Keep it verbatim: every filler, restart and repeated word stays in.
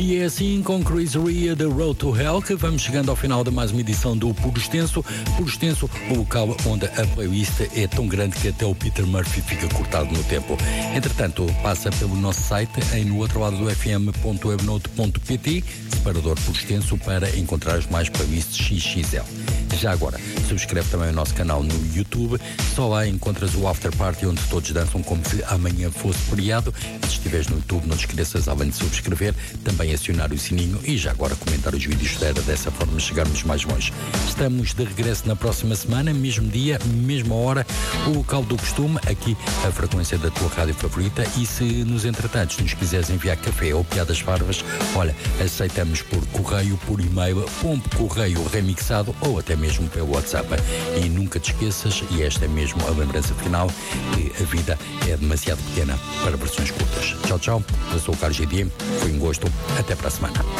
E é assim com Chris Rea da Road to Hell que vamos chegando ao final de mais uma edição do Puro Extenso. Puro Extenso, o local onde a playlist é tão grande que até o Peter Murphy fica cortado no tempo. Entretanto, passa pelo nosso site em no outro lado do f m ponto evernote ponto p t, separador Puro Extenso, para encontrar as mais playlists X X L. Já agora, subscreve também o nosso canal no YouTube. Só lá encontras o After Party onde todos dançam como se amanhã fosse feriado. E se estiveres no YouTube, não te esqueças, além de subscrever, também acionar o sininho e já agora comentar os vídeos. Era dessa forma chegarmos mais longe. Estamos de regresso na próxima semana, mesmo dia, mesma hora, o local do costume, aqui a frequência da tua rádio favorita. E se nos entretantos nos quiseres enviar café ou piadas parvas, olha, aceitamos por correio, por e-mail, pombo correio remixado ou até mesmo pelo WhatsApp. E nunca te esqueças, e esta é mesmo a lembrança final, que a vida é demasiado pequena para versões curtas. Tchau, tchau. Eu sou o Carlos G D, foi um gosto. Até para a semana.